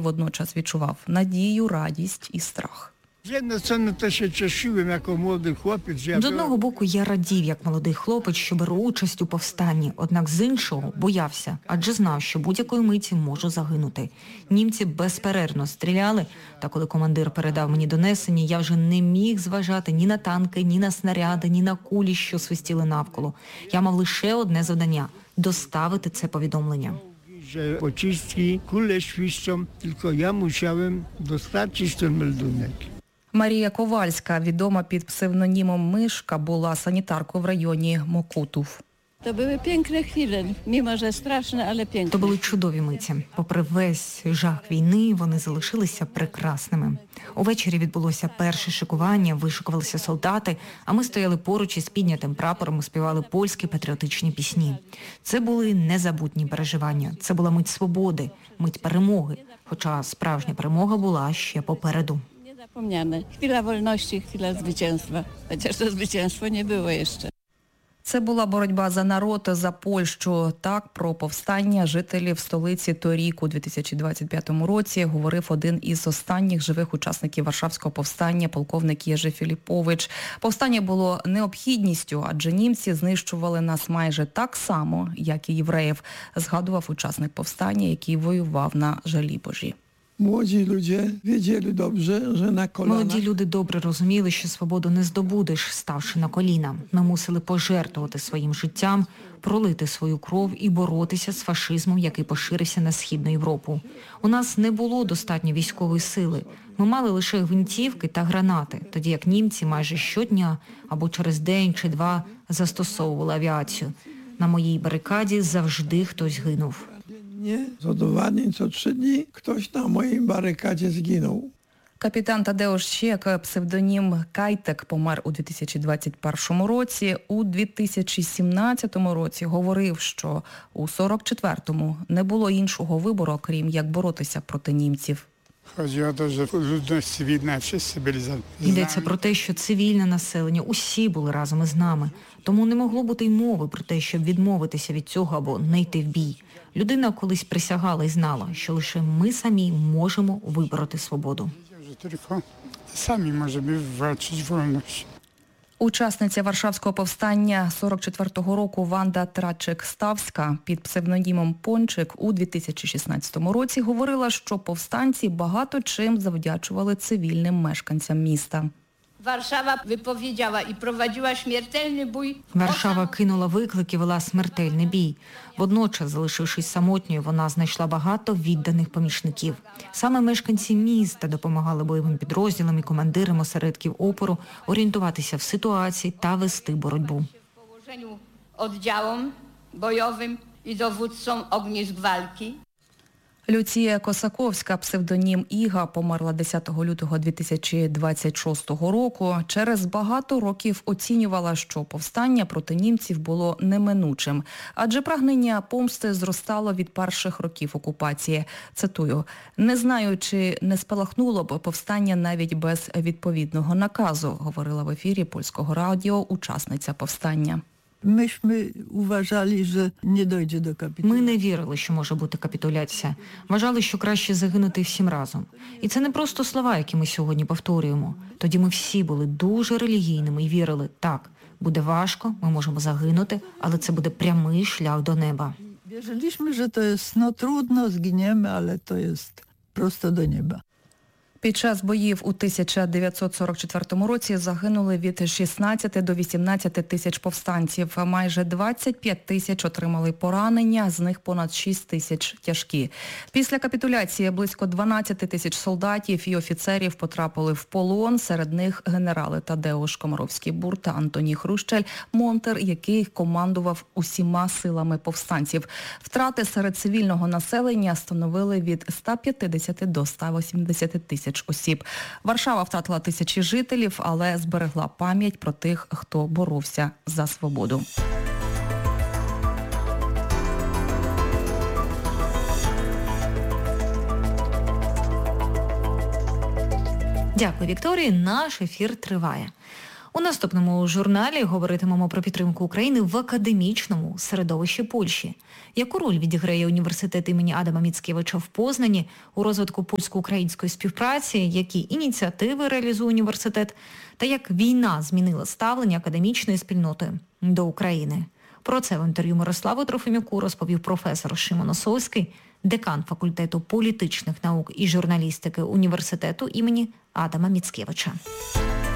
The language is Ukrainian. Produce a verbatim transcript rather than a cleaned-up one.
водночас відчував надію, радість і страх. Z jednej strony to się cieszyłem jako młody chłopiec, że ja З одного боку, я радів, як молодий хлопець, що беру участь у повстанні, однак з іншого боявся, адже знав, що будь-якої миті можу загинути. Німці безперервно стріляли, та коли командир передав мені донесення, я вже не міг зважати ні на танки, ні на снаряди, ні на кулі, що свистіли навколо. Я мав лише одне завдання – доставити це повідомлення. że pociski, kule świszczą, tylko ja musiałem dostarczyć ten meldunek. Марія Ковальська, відома під псевдонімом Мишка, була санітаркою в районі Мокутów. To były piękne chwile, mimo że straszne, ale piękne. То були чудові миті. Попри весь жах війни, вони залишилися прекрасними. Увечері відбулося перше шикування, вишикувалися солдати, а ми стояли поруч із піднятим прапором і співали польські патріотичні пісні. Це були незабутні переживання. Це була мить свободи, мить перемоги. Хоча справжня перемога була ще попереду. Niezapomniane. Chwila wolności, chwila zwycięstwa. Chociaż to zwycięstwo nie było jeszcze. Це була боротьба за народ, за Польщу. Так про повстання жителів столиці торік у дві тисячі двадцять п'ятому році говорив один із останніх живих учасників Варшавського повстання, полковник Єжи Філіпович. Повстання було необхідністю, адже німці знищували нас майже так само, як і євреїв, згадував учасник повстання, який воював на Жалібожі. Młodzi ludzie wiedzieli dobrze, że na kolanach... Молоді люди добре розуміли, що свободу не здобудеш, ставши на коліна. Ми мусили пожертвувати своїм життям, пролити свою кров і боротися з фашизмом, який поширився на Східну Європу. У нас не було достатньо військової сили. Ми мали лише гвинтівки та гранати, тоді як німці майже щодня або через день чи два застосовували авіацію. На моїй барикаді завжди хтось гинув. Co dwa dni, co trzy dni ktoś na mojej barykadzie zginął. Капітан Тадеуш Щек, псевдонім Кайтек, помер у дві тисячі двадцять першому році. У дві тисячі сімнадцятому році говорив, що у сорок четвертому не було іншого вибору, крім як боротися проти німців. Йдеться про те, що цивільне населення, усі були разом із нами. Тому не могло бути й мови про те, щоб відмовитися від цього або не йти в бій. Людина колись присягала і знала, що лише ми самі можемо вибороти свободу. Самі можемо вибороти вольність. Учасниця Варшавського повстання сорок четвертого року Ванда Трачек-Ставська під псевдонімом Пончик у дві тисячі шістнадцятому році говорила, що повстанці багато чим завдячували цивільним мешканцям міста. Warszawa wypowiedziała i prowadziła śmiertelny bój. Варшава кинула виклик і вела смертельний бій. Водночас, залишившись самотньою, вона знайшла багато відданих помічників. Саме мешканці міста допомагали бойовим підрозділам і командирам осередків опору орієнтуватися в ситуації та вести боротьбу. W położeniu oddziałom bojowym i dowódcom ognisk walki. Люція Косаковська, псевдонім Іга, померла десятого лютого дві тисячі двадцять шостого року. Через багато років оцінювала, що повстання проти німців було неминучим, адже прагнення помсти зростало від перших років окупації. Цитую: «Не знаю, чи не спалахнуло б повстання навіть без відповідного наказу», говорила в ефірі польського радіо учасниця повстання. Myśmy uważali, że nie dojdzie do kapitulacji. Ми не вірили, що може бути капітуляція. Вважали, що краще загинути всім разом. І це не просто слова, які ми сьогодні повторюємо. Тоді ми всі були дуже релігійними і вірили: так, буде важко, ми можемо загинути, але це буде прямий шлях до неба. Wierzyliśmy, że to jest no trudno, zginiemy, ale to jest prosto do nieba. Під час боїв у тисяча дев'ятсот сорок четвертому році загинули від шістнадцяти до вісімнадцяти тисяч повстанців. Майже двадцять п'ять тисяч отримали поранення, з них понад шість тисяч тяжкі. Після капітуляції близько дванадцять тисяч солдатів і офіцерів потрапили в полон. Серед них генерали Тадеуш Комаровський-Бур та Антоній Хрущель-Монтер, який командував усіма силами повстанців. Втрати серед цивільного населення становили від ста п'ятдесяти до ста вісімдесяти тисяч осіб. Варшава втратила тисячі жителів, але зберегла пам'ять про тих, хто боровся за свободу. Дякую, Вікторії. Наш ефір триває. У наступному журналі говоритимемо про підтримку України в академічному середовищі Польщі. Яку роль відіграє університет імені Адама Міцкевича в Познані у розвитку польсько-української співпраці, які ініціативи реалізує університет, та як війна змінила ставлення академічної спільноти до України. Про це в інтерв'ю Мирославу Трофимюку розповів професор Шимон Осовський, декан факультету політичних наук і журналістики університету імені Адама Міцкевича.